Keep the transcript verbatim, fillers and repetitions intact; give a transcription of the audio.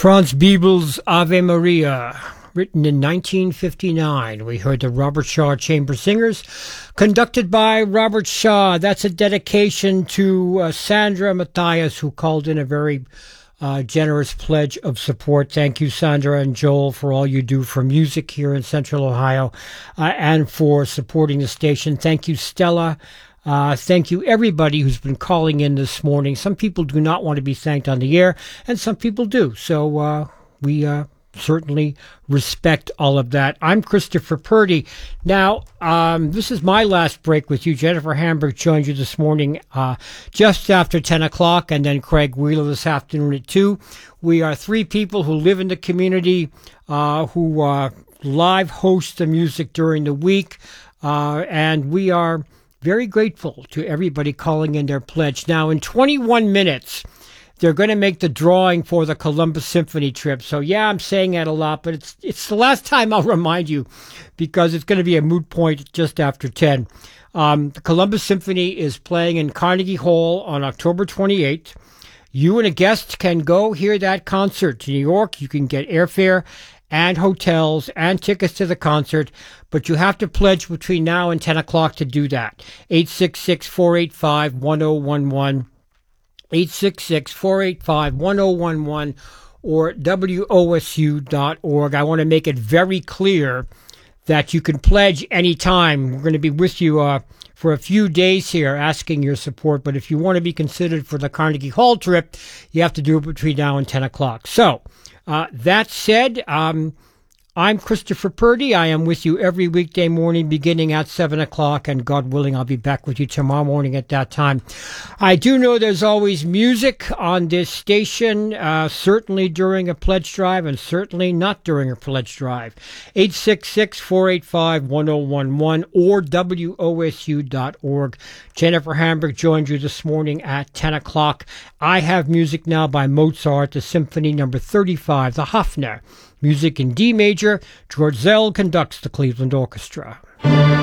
Franz Biebel's Ave Maria, written in nineteen fifty-nine. We heard the Robert Shaw Chamber Singers, conducted by Robert Shaw. That's a dedication to uh, Sandra Matthias, who called in a very uh, generous pledge of support. Thank you, Sandra and Joel, for all you do for music here in Central Ohio uh, and for supporting the station. Thank you, Stella. Uh, thank you, everybody who's been calling in this morning. Some people do not want to be thanked on the air, and some people do. So uh, we uh, certainly respect all of that. I'm Christopher Purdy. Now, um, this is my last break with you. Jennifer Hamburg joined you this morning uh, just after ten o'clock, and then Craig Wheeler this afternoon at two. We are three people who live in the community, uh, who uh, live host the music during the week, uh, and we are very grateful to everybody calling in their pledge. Now, in twenty-one minutes, they're going to make the drawing for the Columbus Symphony trip. So, yeah, I'm saying that a lot, but it's it's the last time I'll remind you because it's going to be a moot point just after ten. Um, the Columbus Symphony is playing in Carnegie Hall on October twenty-eighth. You and a guest can go hear that concert to New York. You can get airfare and hotels and tickets to the concert, but you have to pledge between now and ten o'clock to do that. eight six six, four eight five, one zero one one, eight six six, four eight five, one zero one one, or W O S U dot org. I want to make it very clear that you can pledge anytime. We're going to be with you uh, for a few days here asking your support, but if you want to be considered for the Carnegie Hall trip, you have to do it between now and ten o'clock. So, Uh, that said, um, I'm Christopher Purdy. I am with you every weekday morning beginning at seven o'clock, and God willing, I'll be back with you tomorrow morning at that time. I do know there's always music on this station, uh, certainly during a pledge drive and certainly not during a pledge drive. eight six six, four eight five, one zero one one or W O S U dot org. Jennifer Hamburg joined you this morning at ten o'clock. I have music now by Mozart, the Symphony number thirty-five, the Hafner. Music in D major. George Zell conducts the Cleveland Orchestra.